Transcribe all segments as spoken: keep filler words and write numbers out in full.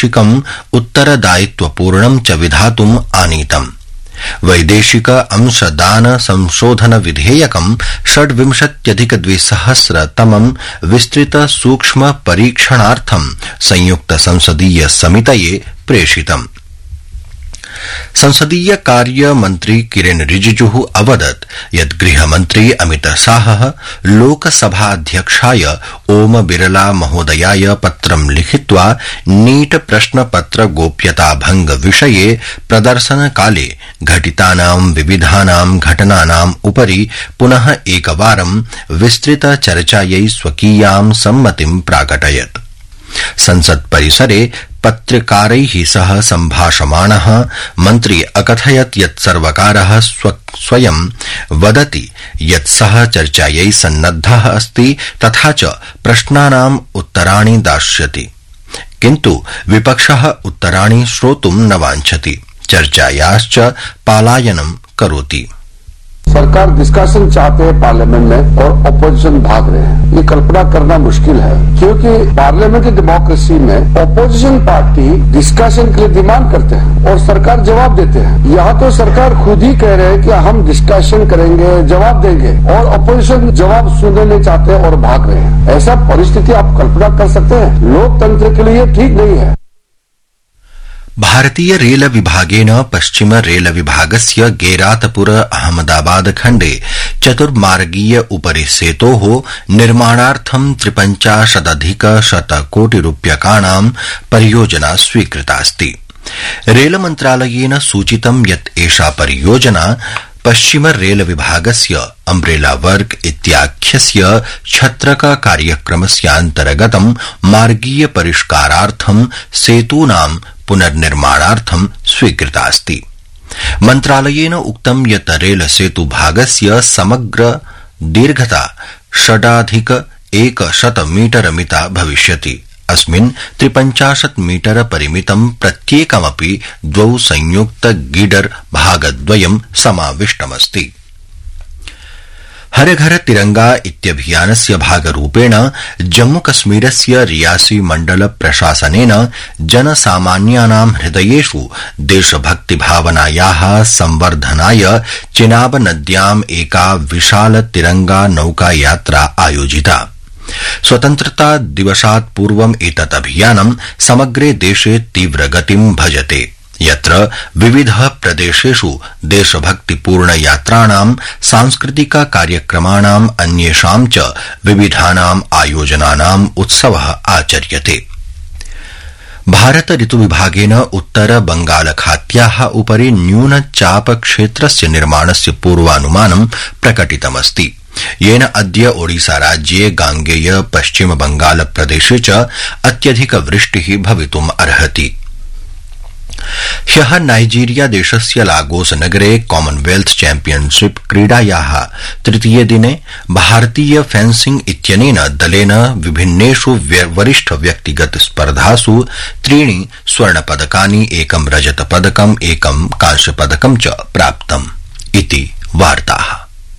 वैदेशिकम् उत्तरदायित्वपूर्णं च विधातुम् आनीतम्। वैदेशिक अंशदान संशोधन विधेयकं षड्विंशत्यधिक द्विसहस्रतमं विस्तृत सूक्ष्म परीक्षणार्थं संयुक्त संसदीय समितये प्रेषितम्। संसदीय कार्य मंत्री किरेन रिजिजू अवदत् यत् गृहमन्त्री अमित शाह लोकसभाध्यक्षाय ओम बिरला महोदयाय पत्रं लिखित्वा नीट प्रश्नपत्र गोप्यता भंग विषये प्रदर्शनकाले घटितानां विविधानां घटनानाम् उपरि पुनः एकवारं विस्तृत चर्चायै स्वकीयां सम्मतिं प्राकटयत्। संसत् परिसरे पत्रकारैः सह सम्भाषमाणः मन्त्री अकथयत् यत् सर्वकारः स्वयं वदति यत् सः चर्चायै सन्नद्धः अस्ति तथा च प्रश्नानाम् उत्तराणि दास्यति, किन्तु विपक्षः उत्तराणि श्रोतुं न वाञ्छति, चर्चायाश्च पलायनं करोति। सरकार डिस्कशन चाहते हैं पार्लियामेंट में और ऑपोजिशन भाग रहे हैं, ये कल्पना करना मुश्किल है, क्योंकि पार्लियामेंट्री डेमोक्रेसी में ऑपोजिशन पार्टी डिस्कशन के लिए डिमांड करते हैं और सरकार जवाब देते हैं। यहाँ तो सरकार खुद ही कह रहे हैं कि हम डिस्कशन करेंगे, जवाब देंगे, और ऑपोजिशन जवाब सुनने नहीं चाहते और भाग रहे हैं। ऐसा परिस्थिति आप कल्पना कर सकते हैं? लोकतंत्र के लिए ठीक नहीं है। भारतीय रेल विभागेन पश्चिम रेल विभागस्य गेरातपुर अहमदाबाद खण्डे चतुर्मार्गीय उपरि सेतोः निर्माणार्थं त्रिपञ्चाशदधिक शतकोटिरूप्यकाणां परियोजना स्वीकृतास्ति। रेल मन्त्रालयेन सूचितं यत् एषा परियोजना पश्चिम रेल विभागस्य अम्ब्रेला वर्क इत्याख्यस्य छत्रक कार्यक्रमस्यान्तर्गतं मार्गीय परिष्कारार्थं सेतूनां पुनर्निर्माणार्थं स्वीकृतास्ति। मन्त्रालयेन उक्तं यत् रेल सेतु भागस्य समग्र दीर्घता षडाधिक एकशत मीटर मिता भविष्यति। अस्मिन् त्रिपञ्चाशत् मीटर परिमितं प्रत्येकमपि द्वौ संयुक्त गीडर भागद्वयं समाविष्टमस्ति। हर घर तिरंगा इत्यभियानस्य भागरूपेण जम्मूकश्मीरस्य रियासी मण्डल प्रशासनेन जनसामान्यानां हृदयेषु देशभक्तिभावनायाः संवर्धनाय चिनाब नद्याम् एका विशाल तिरंगा नौका यात्रा आयोजिता। स्वतन्त्रता दिवसात् पूर्वम् एतत् अभियानं समग्रे देशे तीव्रगतिं भजते, यत्र विविध प्रदेशेषु देशभक्तिपूर्ण यात्राणां सांस्कृतिक कार्यक्रमाणाम् अन्येषां च विविधानाम् आयोजनानाम् उत्सवः आचर्यते। भारत ऋतुविभागेन उत्तर बंगालखात्याः उपरि न्यूनचाप क्षेत्रस्य निर्माणस्य पूर्वानुमानं प्रकटितमस्ति, येन अद्य ओडिसा राज्ये गांगेय पश्चिम बंगाल प्रदेशे च अत्यधिक वृष्टिः भवितुम् अर्हति। ह्यः नाइजीरिया देशस्य लागोस नगरे कॉमनवेल्थ चैम्पियनशिप क्रीडायाः तृतीये दिने भारतीय फेंसिंग इत्यनेन दलेन विभिन्नेषु वरिष्ठ व्यक्तिगत स्पर्धासु त्रीणि स्वर्णपदकानि, एकं रजतपदकम्, एकं कांस्यपदकं च प्राप्तम् इति वार्ताः।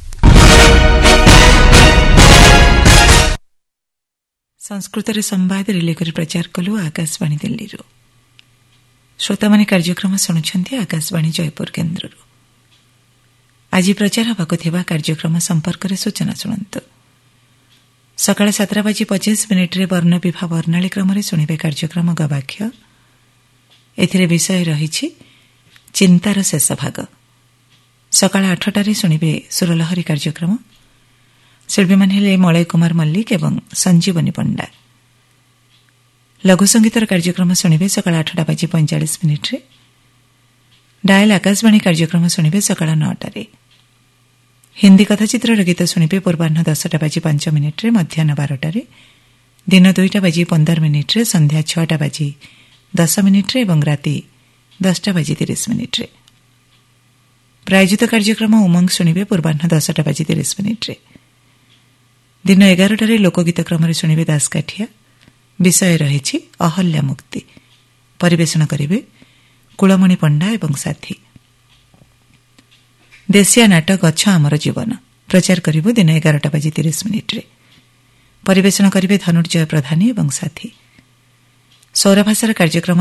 संस्कृतर संवाद रिले करी प्रचार कलु आकाशवाणी दिल्ली। श्रोता माने कार्यक्रम शुणुछंती आकाशवाणी जयपुर केन्द्र। आज प्रचार होबाकु थिबा कार्यक्रम संपर्क में सूचना शुणु। सकाळ सातटा बाजी पचास मिनिट रे वर्ण विभा वर्णाली क्रम शुणिबे कार्यक्रम गवाक्ष। एथिरे विषय रही चिंतार शेष भाग। सकाळ आठटारे शुणिबे सुरलहरी कार्यक्रम। शिल्पी माने हेले मलय कुमार मल्लिक एवं संजीवनी पंडा। लघुसंगीतर कार्यक्रम शुणिबे सकाळ आठटा बाजी पैंचाश मिनिट रे। डायल आकाशवाणी कार्यक्रम शुणिबे सकाळ नौटारे। हिंदी कथाचित्र गीत शुणिबे पूर्वाह्न दसटा बाजी पांच मिनिट रे, मध्याह्न बारटारे, दिन दुईटा बाजी पंदर मिनिट रे, संध्या छटा बाजी दस मिनिट रे एवं राति दसटा बाजी तीस मिनिट रे। प्रायोजित कार्यक्रम उमंग शुणिबे पूर्वाह्न दसटा बाजी तीस मिनिट रे। दिन एगारटारे लोकगीत क्रम शुणिबे दासकाठिया। विषय रही अहल्या मुक्ति। परिवेषण करिबे कुलमणि पंडा एवं साथी। देशिया नाटक गच्छ आमर जीवन प्रचार करिबो दिन एगारटा बाजी तीस मिनिट रे। परिवेषण करिबे धनुर्जय प्रधानी एवं साथी। सौरभाषार कार्यक्रम